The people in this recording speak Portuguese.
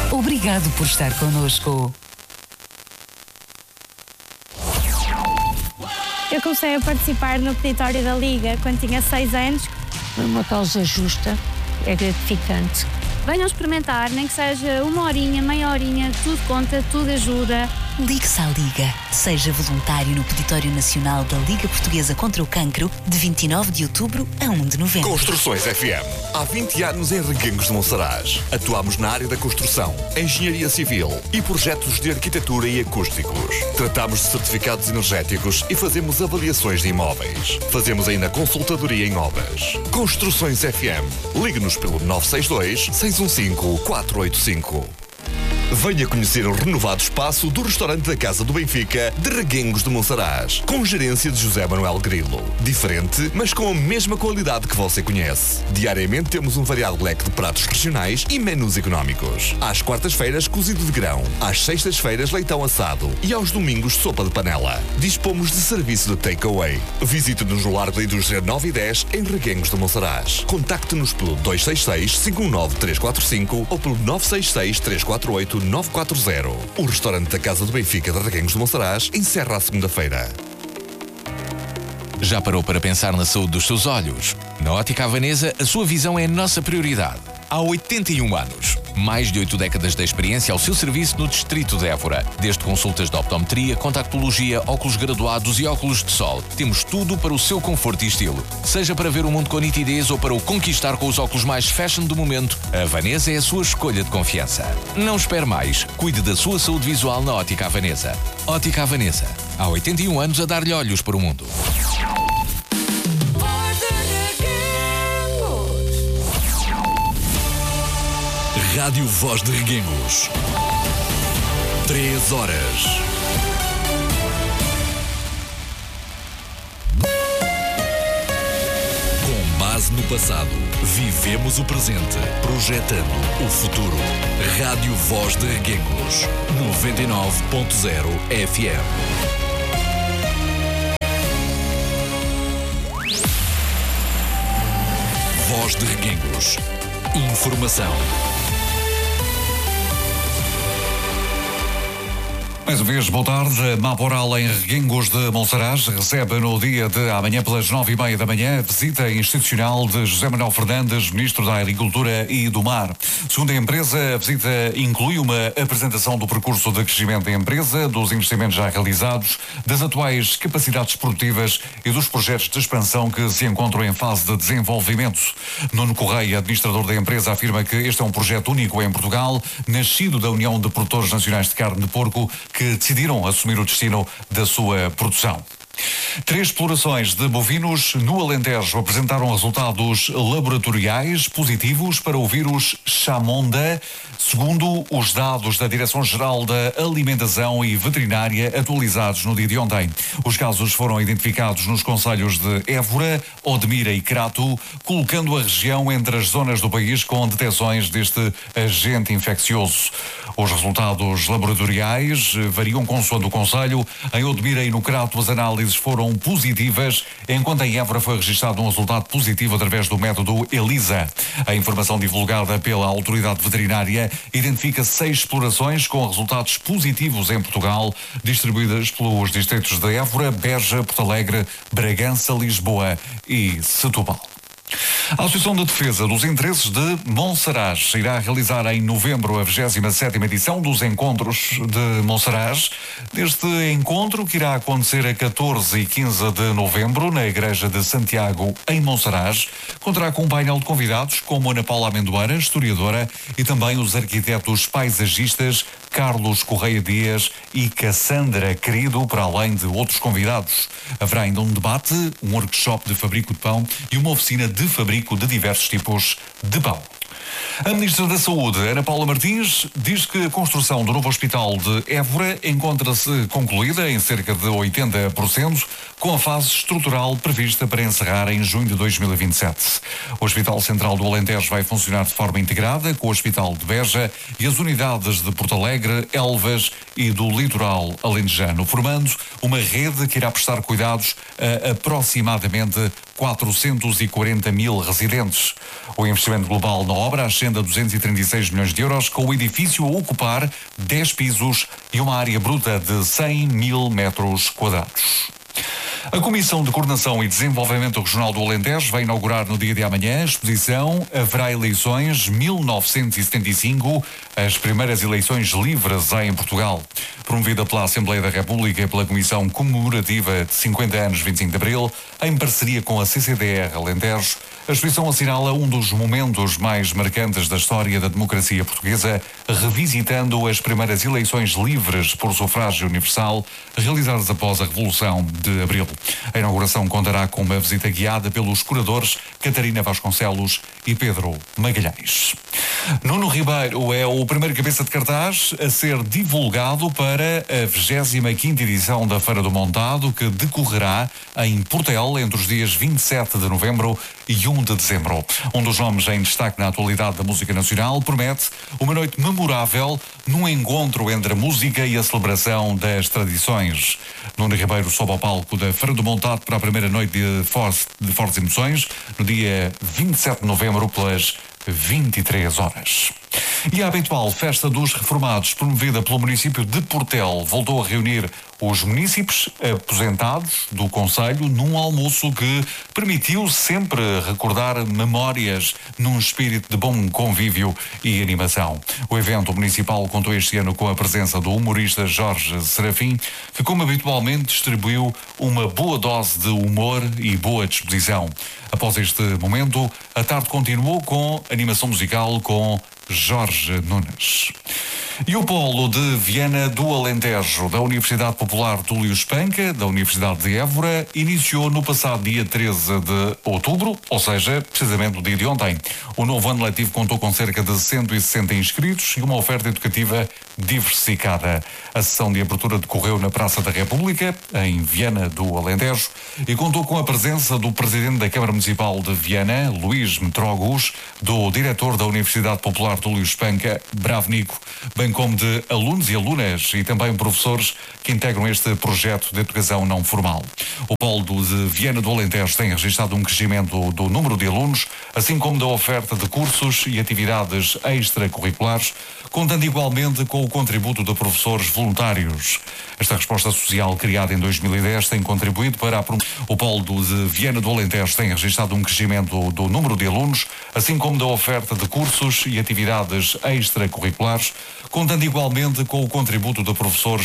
Obrigado por estar connosco. Eu comecei a participar no peditório da Liga quando tinha 6 anos. Uma causa justa, é gratificante. Venham experimentar, nem que seja uma horinha, meia horinha, tudo conta, tudo ajuda. Ligue-se à Liga. Seja voluntário no Peditório Nacional da Liga Portuguesa contra o Cancro, de 29 de outubro a 1 de novembro. Construções FM. Há 20 anos em Reguengos de Monsaraz. Atuamos na área da construção, engenharia civil e projetos de arquitetura e acústicos. Tratamos de certificados energéticos e fazemos avaliações de imóveis. Fazemos ainda consultadoria em obras. Construções FM. Ligue-nos pelo 962-615-485. Venha conhecer o renovado espaço do restaurante da Casa do Benfica de Reguengos de Monsaraz, com gerência de José Manuel Grilo. Diferente, mas com a mesma qualidade que você conhece. Diariamente temos um variado leque de pratos regionais e menus económicos. Às quartas-feiras, cozido de grão. Às sextas-feiras, leitão assado. E aos domingos, sopa de panela. Dispomos de serviço de takeaway. Visite-nos no Largo da Indústria 9 e 10, em Reguengos de Monsaraz. Contacte-nos pelo 266-519-345 ou pelo 966-348-940. O restaurante da Casa do Benfica de Reguengos de Monsaraz encerra a segunda-feira. Já parou para pensar na saúde dos seus olhos? Na Ótica Havanesa, a sua visão é a nossa prioridade. Há 81 anos, mais de 8 décadas de experiência ao seu serviço no distrito de Évora. Desde consultas de optometria, contactologia, óculos graduados e óculos de sol. Temos tudo para o seu conforto e estilo. Seja para ver o mundo com nitidez ou para o conquistar com os óculos mais fashion do momento, a Havanesa é a sua escolha de confiança. Não espere mais. Cuide da sua saúde visual na Ótica Havanesa. Ótica Havanesa. Há 81 anos a dar-lhe olhos para o mundo. Rádio Voz de Reguengos. 3 horas. Com base no passado, vivemos o presente, projetando o futuro. Rádio Voz de Reguengos. 99.0 FM. Voz de Reguengos. Informação. Mais uma vez, boa tarde. Maporal, em Reguengos de Monsaraz, recebe no dia de amanhã, pelas 9h30 da manhã, visita institucional de José Manuel Fernandes, Ministro da Agricultura e do Mar. Segundo a empresa, a visita inclui uma apresentação do percurso de crescimento da empresa, dos investimentos já realizados, das atuais capacidades produtivas e dos projetos de expansão que se encontram em fase de desenvolvimento. Nuno Correia, administrador da empresa, afirma que este é um projeto único em Portugal, nascido da União de Produtores Nacionais de Carne de Porco, que decidiram assumir o destino da sua produção. 3 explorações de bovinos no Alentejo apresentaram resultados laboratoriais positivos para o vírus Chamonda, segundo os dados da Direção-Geral da Alimentação e Veterinária atualizados no dia de ontem. Os casos foram identificados nos concelhos de Évora, Odmira e Crato, colocando a região entre as zonas do país com detecções deste agente infeccioso. Os resultados laboratoriais variam consoante o concelho. Em Odmira e no Crato as análises foram positivas, enquanto em Évora foi registado um resultado positivo através do método ELISA. A informação divulgada pela autoridade veterinária identifica 6 explorações com resultados positivos em Portugal, distribuídas pelos distritos de Évora, Beja, Porto Alegre, Bragança, Lisboa e Setúbal. A Associação de Defesa dos Interesses de Monsaraz irá realizar em novembro a 27ª edição dos Encontros de Monsaraz. Neste encontro, que irá acontecer a 14 e 15 de novembro na Igreja de Santiago, em Monsaraz, contará com um painel de convidados como Ana Paula Amendoeira, historiadora, e também os arquitetos paisagistas Carlos Correia Dias e Cassandra Querido, para além de outros convidados. Haverá ainda um debate, um workshop de fabrico de pão e uma oficina de fabrico de diversos tipos de pão. A Ministra da Saúde, Ana Paula Martins, diz que a construção do novo hospital de Évora encontra-se concluída em cerca de 80%, com a fase estrutural prevista para encerrar em junho de 2027. O Hospital Central do Alentejo vai funcionar de forma integrada com o Hospital de Beja e as unidades de Porto Alegre, Elvas e do Litoral alentejano, formando uma rede que irá prestar cuidados a aproximadamente 440 mil residentes. O investimento global na obra ascende a 236 milhões de euros, com o edifício a ocupar 10 pisos e uma área bruta de 100 mil metros quadrados. A Comissão de Coordenação e Desenvolvimento Regional do Alentejo vai inaugurar no dia de amanhã a exposição Haverá Eleições 1975, as primeiras eleições livres em Portugal. Promovida pela Assembleia da República e pela Comissão Comemorativa de 50 anos 25 de Abril, em parceria com a CCDR Alentejo, a exposição assinala um dos momentos mais marcantes da história da democracia portuguesa, revisitando as primeiras eleições livres por sufrágio universal realizadas após a Revolução de Abril. A inauguração contará com uma visita guiada pelos curadores Catarina Vasconcelos e Pedro Magalhães. Nuno Ribeiro é o primeiro cabeça de cartaz a ser divulgado para a 25ª edição da Feira do Montado, que decorrerá em Portel entre os dias 27 de novembro e 1 de dezembro. Um dos nomes em destaque na atualidade da música nacional promete uma noite memorável num encontro entre a música e a celebração das tradições. Nuno Ribeiro sobe ao palco da Feira do Montado para a primeira noite de fortes emoções, no dia 27 de novembro, pelas 23 horas. E a habitual Festa dos Reformados, promovida pelo município de Portel, voltou a reunir os munícipes aposentados do concelho num almoço que permitiu sempre recordar memórias num espírito de bom convívio e animação. O evento municipal contou este ano com a presença do humorista Jorge Serafim, que, como habitualmente, distribuiu uma boa dose de humor e boa disposição. Após este momento, a tarde continuou com animação musical com Jorge Nunes. E o polo de Viana do Alentejo, da Universidade Popular Túlio Espanca, da Universidade de Évora, iniciou no passado dia 13 de outubro, ou seja, precisamente no dia de ontem. O novo ano letivo contou com cerca de 160 inscritos e uma oferta educativa diversificada. A sessão de abertura decorreu na Praça da República, em Viana do Alentejo, e contou com a presença do Presidente da Câmara Municipal de Viana, Luís Metrogus, do Diretor da Universidade Popular Túlio Espanca, Bravo Nico, bem como de alunos e alunas e também professores que integram este projeto de educação não formal. O polo de Viana do Alentejo tem registrado um crescimento do número de alunos, assim como da oferta de cursos e atividades extracurriculares, contando igualmente com o contributo de professores voluntários. Esta resposta social, criada em 2010, tem contribuído para a promoção. O polo de Viana do Alentejo tem registrado um crescimento do número de alunos, assim como da oferta de cursos e atividades extracurriculares, contando igualmente com o contributo de professores